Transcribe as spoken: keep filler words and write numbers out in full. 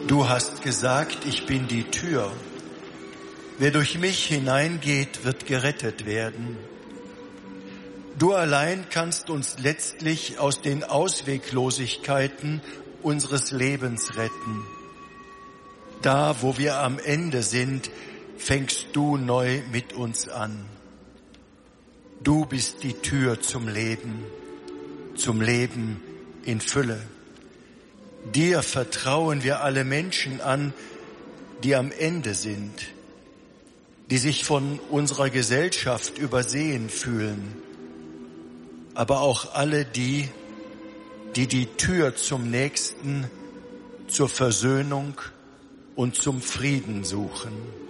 Du hast gesagt, ich bin die Tür. Wer durch mich hineingeht, wird gerettet werden. Du allein kannst uns letztlich aus den Ausweglosigkeiten unseres Lebens retten. Da, wo wir am Ende sind, fängst du neu mit uns an. Du bist die Tür zum Leben, zum Leben in Fülle. Dir vertrauen wir alle Menschen an, die am Ende sind, die sich von unserer Gesellschaft übersehen fühlen, aber auch alle die, die die Tür zum Nächsten, zur Versöhnung und zum Frieden suchen.